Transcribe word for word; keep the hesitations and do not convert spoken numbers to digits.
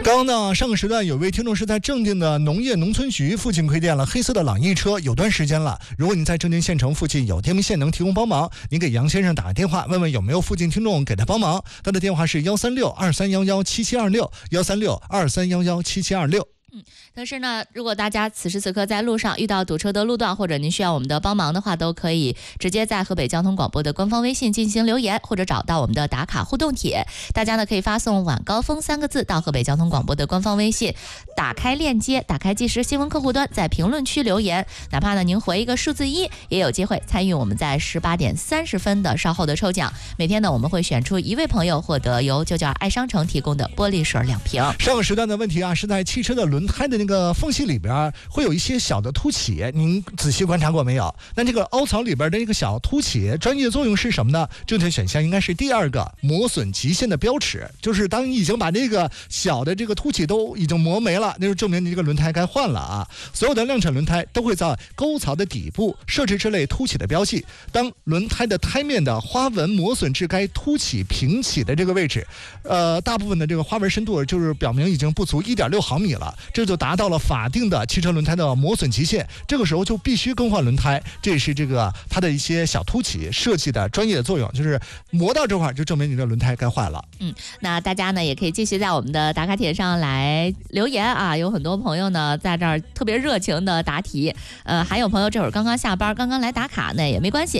刚刚呢，上个时段有位听众是在正定的农业农村局附近亏电了黑色的朗逸车，有段时间了。如果您在正定县城附近有电瓶线能提供帮忙，您给杨先生打个电话，问问有没有附近听众给他帮忙。他的电话是幺三六二三幺幺七七二六幺三六二三幺幺七七二六。 嗯，但是呢，如果大家此时此刻在路上遇到堵车的路段，或者您需要我们的帮忙的话，都可以直接在河北交通广播的官方微信进行留言，或者找到我们的打卡互动帖。大家呢可以发送晚高峰三个字到河北交通广播的官方微信，打开链接，打开即时新闻客户端，在评论区留言，哪怕呢您回一个数字一，也有机会参与我们在十八点三十分的稍后的抽奖。每天呢我们会选出一位朋友获得由九九二爱商城提供的玻璃水两瓶。 上个时段的问题啊，是在汽车的轮胎的那个缝隙里边会有一些小的凸起，您仔细观察过没有？那这个凹槽里边的一个小凸起，专业作用是什么呢？正确选项应该是第二个，磨损极限的标尺，就是当你已经把这个小的这个凸起都已经磨没了，那就证明你这个轮胎该换了啊。所有的量产轮胎都会在沟槽的底部设置这类凸起的标记，当轮胎的胎面的花纹磨损至该凸起平起的这个位置，呃，大部分的这个花纹深度就是表明已经不足 一点六毫米了，这就达到了法定的汽车轮胎的磨损极限，这个时候就必须更换轮胎。这也是这个它的一些小凸起设计的专业的作用，就是磨到这块就证明你的轮胎该换了。 嗯，那大家呢也可以继续在我们的打卡帖上来留言啊，有很多朋友呢在这儿特别热情的答题，呃，还有朋友这会儿刚刚下班刚刚来打卡呢也没关系。